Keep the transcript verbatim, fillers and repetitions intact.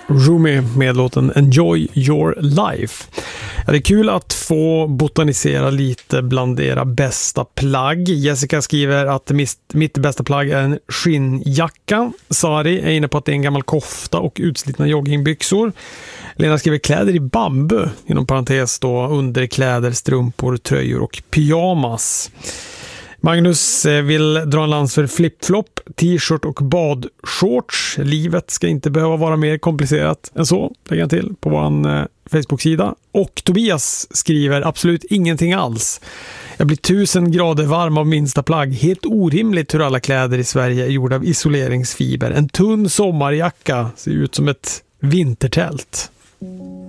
Rumi med låten Enjoy Your Life. Ja, det är kul att få botanisera lite bland era bästa plagg. Jessica skriver att mitt bästa plagg är en skinnjacka. Sari är inne på att det är en gammal kofta och utslitna joggingbyxor. Lena skriver kläder i bambu, inom parentes då underkläder, strumpor, tröjor och pyjamas. Magnus vill dra en lans för flip-flop, t-shirt och badshorts. Livet ska inte behöva vara mer komplicerat än så, lägger han till på vår Facebook-sida. Och Tobias skriver absolut ingenting alls. Jag blir tusen grader varm av minsta plagg. Helt orimligt hur alla kläder i Sverige är gjorda av isoleringsfiber. En tunn sommarjacka ser ut som ett vintertält.